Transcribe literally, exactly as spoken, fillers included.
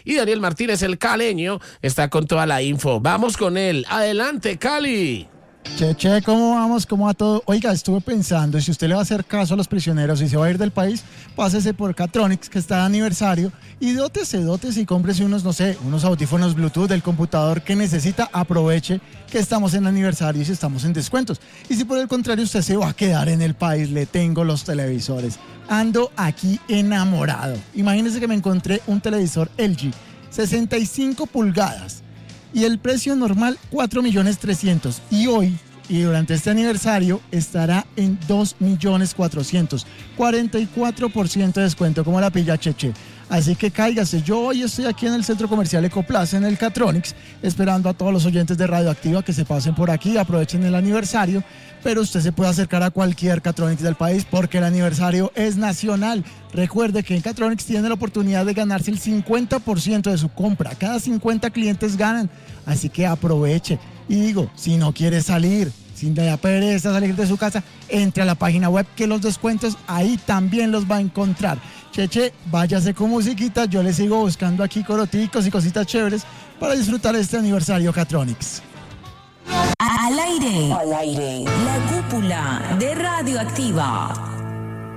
y Daniel Martínez, el caleño, está con toda la info. Vamos con él. Adelante, Cali. Che, che, ¿cómo vamos? ¿Cómo va todo? Oiga, estuve pensando, si usted le va a hacer caso a los prisioneros y se va a ir del país, pásese por Catronics, que está de aniversario, y dótese, dótese y cómprese unos, no sé, unos audífonos Bluetooth del computador que necesita. Aproveche que estamos en aniversario y estamos en descuentos. Y si por el contrario usted se va a quedar en el país, le tengo los televisores. Ando aquí enamorado. Imagínese que me encontré un televisor L G, sesenta y cinco pulgadas. Y el precio normal, cuatro millones trescientos mil. Y hoy, y durante este aniversario, estará en dos millones cuatrocientos mil. cuarenta y cuatro por ciento de descuento, como la pilla Cheche. Así que cáigase. Yo hoy estoy aquí en el Centro Comercial Ecoplaza, en el Catronics, esperando a todos los oyentes de Radioactiva que se pasen por aquí, aprovechen el aniversario. Pero usted se puede acercar a cualquier Catronics del país porque el aniversario es nacional. Recuerde que en Catronics tiene la oportunidad de ganarse el cincuenta por ciento de su compra. Cada cincuenta clientes ganan. Así que aproveche. Y digo, si no quiere salir, si le da pereza salir de su casa, entre a la página web que los descuentos ahí también los va a encontrar. Cheche, váyase con musiquita. Yo le sigo buscando aquí coroticos y cositas chéveres para disfrutar este aniversario Catronics. Al aire, al aire, la cúpula de Radioactiva.